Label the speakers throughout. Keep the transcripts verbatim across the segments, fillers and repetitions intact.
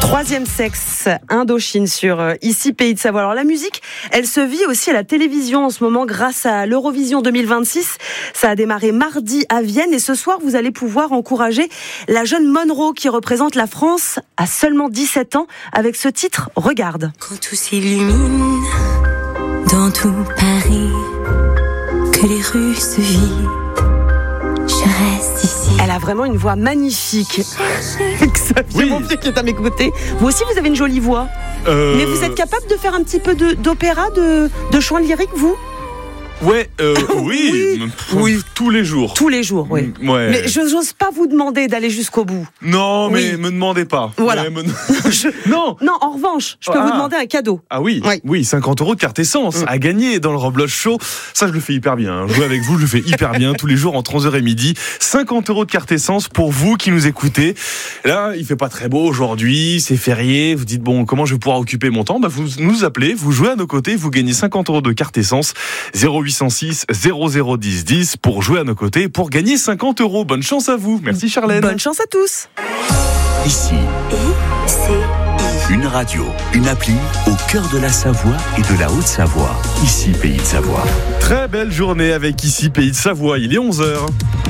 Speaker 1: Troisième sexe, Indochine sur euh, Ici Pays de Savoie. Alors la musique, elle se vit aussi à la télévision en ce moment grâce à l'Eurovision deux mille vingt-six. Ça a démarré mardi à Vienne et ce soir, vous allez pouvoir encourager la jeune Monroe qui représente la France à seulement dix-sept ans avec ce titre, Regarde.
Speaker 2: Quand tout s'illumine dans tout Paris, que les rues se vident, je reste ici.
Speaker 1: Elle a vraiment une voix magnifique. Xavier
Speaker 3: Oui.
Speaker 1: Monpied qui est à mes côtés. Vous aussi, vous avez une jolie voix.
Speaker 3: Euh...
Speaker 1: Mais vous êtes capable de faire un petit peu de, d'opéra, de, de chant lyrique, vous ?
Speaker 3: Ouais, euh, oui,
Speaker 1: Oui.
Speaker 3: Pff,
Speaker 1: Oui.
Speaker 3: tous les jours.
Speaker 1: Tous les jours, oui.
Speaker 3: Mm, Ouais.
Speaker 1: Mais je n'ose pas vous demander d'aller jusqu'au bout.
Speaker 3: Non, mais
Speaker 1: Oui.
Speaker 3: me demandez pas.
Speaker 1: Voilà.
Speaker 3: Ouais, me-
Speaker 1: Je-
Speaker 3: Non.
Speaker 1: Non, en revanche, je peux
Speaker 3: Ah.
Speaker 1: vous demander un cadeau.
Speaker 3: Ah oui,
Speaker 1: Oui.
Speaker 3: oui, cinquante euros de carte essence
Speaker 1: Mm.
Speaker 3: à gagner dans le Roblox Show. Ça, je le fais hyper bien. Jouer avec vous, je le fais hyper bien tous les jours entre onze heures et midi. cinquante euros de carte essence pour vous qui nous écoutez. Là, il fait pas très beau aujourd'hui, c'est férié. Vous dites, bon, comment je vais pouvoir occuper mon temps? Bah, vous nous appelez, vous jouez à nos côtés, vous gagnez cinquante euros de carte essence. zéro huit cent six zéro zéro dix dix pour jouer à nos côtés, pour gagner cinquante euros. Bonne chance à vous. Merci Charlène.
Speaker 1: Bonne chance à tous.
Speaker 4: Ici,
Speaker 2: I, C, I.
Speaker 4: une radio, une appli au cœur de la Savoie et de la Haute-Savoie. Ici, Pays de Savoie.
Speaker 3: Très belle journée avec Ici Pays de Savoie. Il est onze heures.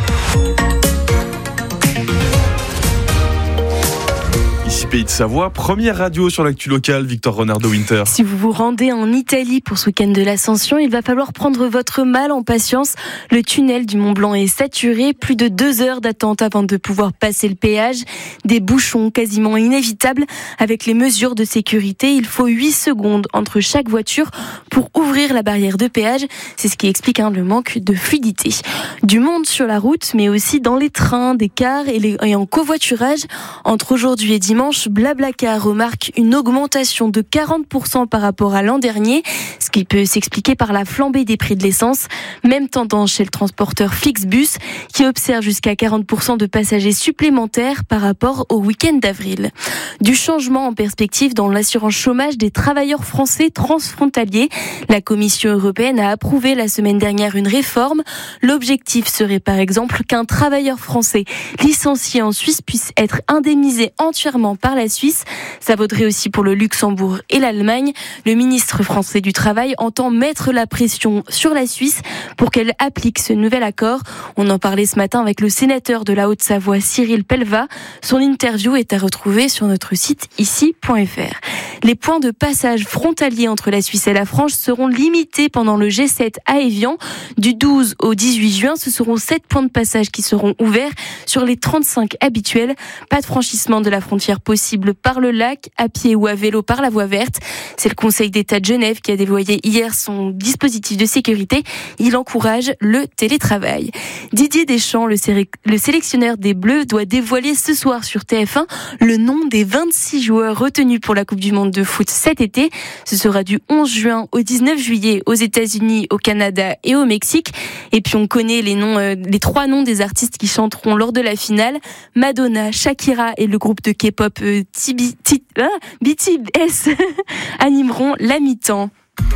Speaker 3: Ici Pays de Savoie, première radio sur l'actu locale, Victor Renard de Winter.
Speaker 5: Si vous vous rendez en Italie pour ce week-end de l'Ascension, il va falloir prendre votre mal en patience. Le tunnel du Mont Blanc est saturé, plus de deux heures d'attente avant de pouvoir passer le péage. Des bouchons quasiment inévitables. Avec les mesures de sécurité, il faut huit secondes entre chaque voiture pour ouvrir la barrière de péage. C'est ce qui explique hein, le manque de fluidité. Du monde sur la route, mais aussi dans les trains, des cars et, les, et en covoiturage. Entre aujourd'hui et dimanche, Blablacar remarque une augmentation de quarante pour cent par rapport à l'an dernier, ce qui peut s'expliquer par la flambée des prix de l'essence. Même tendance chez le transporteur Flixbus, qui observe jusqu'à quarante pour cent de passagers supplémentaires par rapport au week-end d'avril. Du changement en perspective dans l'assurance chômage des travailleurs français transfrontaliers. La Commission européenne a approuvé la semaine dernière une réforme. L'objectif serait par exemple qu'un travailleur français licencié en Suisse puisse être indemnisé entièrement par la Suisse. Ça vaudrait aussi pour le Luxembourg et l'Allemagne. Le ministre français du Travail entend mettre la pression sur la Suisse pour qu'elle applique ce nouvel accord. On en parlait ce matin avec le sénateur de la Haute-Savoie, Cyril Pellevat. Son interview est à retrouver sur notre site ici point f r. Les points de passage frontaliers entre la Suisse et la France seront limités pendant le G sept à Évian. Du douze au dix-huit juin, ce seront sept points de passage qui seront ouverts sur les trente-cinq habituels. Pas de franchissement de la frontière possible par le lac, à pied ou à vélo par la voie verte. C'est le Conseil d'État de Genève qui a dévoilé hier son dispositif de sécurité. Il encourage le télétravail. Didier Deschamps, le, sé- le sélectionneur des Bleus, doit dévoiler ce soir sur T F un le nom des vingt-six joueurs retenus pour la Coupe du Monde de foot cet été. Ce sera du onze juin au dix-neuf juillet aux États-Unis, au Canada et au Mexique. Et puis on connaît les noms, euh, les trois noms des artistes qui chanteront lors de la finale. Madonna, Shakira et le groupe de K-pop euh, T B T, ah, B T S animeront la mi-temps.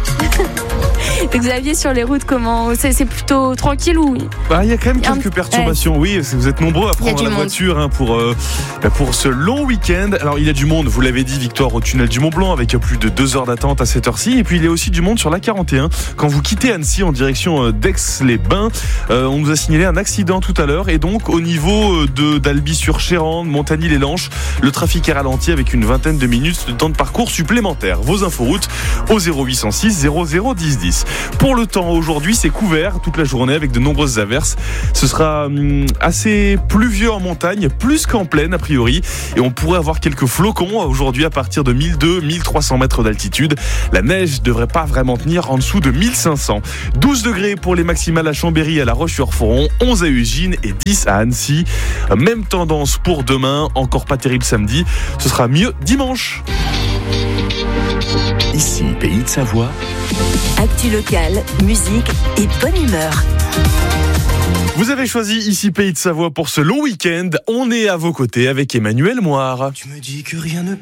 Speaker 5: Xavier, sur les routes, comment c'est, c'est plutôt tranquille ou
Speaker 3: Bah, il y a quand même
Speaker 5: Il y a un-
Speaker 3: quelques perturbations. Oui, vous êtes nombreux à
Speaker 5: Il y a
Speaker 3: prendre
Speaker 5: du
Speaker 3: la
Speaker 5: monde.
Speaker 3: voiture hein, pour, euh, bah, pour ce long week-end. Alors, il y a du monde, vous l'avez dit, Victor, au tunnel du Mont Blanc avec plus de deux heures d'attente à cette heure-ci. Et puis, il y a aussi du monde sur l'A quarante et un. Quand vous quittez Annecy en direction euh, d'Aix-les-Bains, euh, on nous a signalé un accident tout à l'heure. Et donc, au niveau euh, de, d'Albi-sur-Chéran, Montagny-les-Lanches, le trafic est ralenti avec une vingtaine de minutes de temps de parcours supplémentaire. Vos inforoutes au zéro huit cent six zéro zéro dix dix. Pour le temps, aujourd'hui, c'est couvert toute la journée avec de nombreuses averses. Ce sera hum, assez pluvieux en montagne, plus qu'en plaine a priori. Et on pourrait avoir quelques flocons aujourd'hui à partir de mille deux cents à mille trois cents mètres d'altitude. La neige devrait pas vraiment tenir en dessous de mille cinq cents. douze degrés pour les maximales à Chambéry, à La Roche-sur-Foron, onze à Ugine et dix à Annecy. Même tendance pour demain, encore pas terrible samedi. Ce sera mieux dimanche.
Speaker 4: Ici, Pays de Savoie.
Speaker 2: Actu locale, musique et bonne humeur.
Speaker 3: Vous avez choisi Ici Pays de Savoie pour ce long week-end. On est à vos côtés avec Emmanuel Moire.
Speaker 6: Tu me dis que rien ne